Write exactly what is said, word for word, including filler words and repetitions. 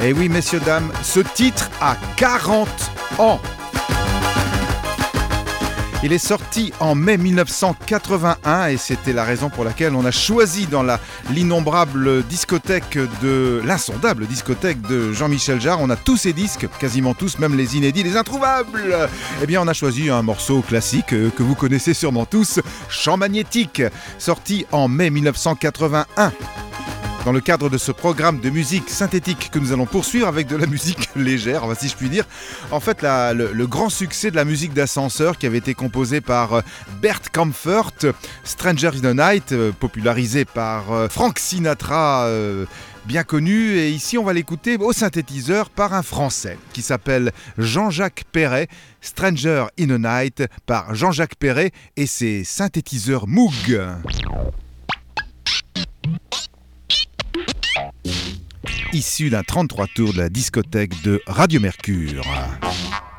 Et oui, messieurs, dames, ce titre a quarante ans. Il est sorti en mai mille neuf cent quatre-vingt-un et c'était la raison pour laquelle on a choisi dans la, l'innombrable discothèque de... l'insondable discothèque de Jean-Michel Jarre. On a tous ses disques, quasiment tous, même les inédits, les introuvables. Eh bien, on a choisi un morceau classique euh, que vous connaissez sûrement tous, Chant magnétique, sorti en mai mille neuf cent quatre-vingt-un. Dans le cadre de ce programme de musique synthétique que nous allons poursuivre avec de la musique légère, si je puis dire. En fait, la, le, le grand succès de la musique d'ascenseur qui avait été composée par Bert Kaempfert, Stranger in the Night, popularisé par Frank Sinatra, euh, bien connu. Et ici, on va l'écouter au synthétiseur par un Français qui s'appelle Jean-Jacques Perret. Stranger in the Night par Jean-Jacques Perret et ses synthétiseurs Moog. Issu d'un trente-trois tours de la discothèque de Radio Mercure.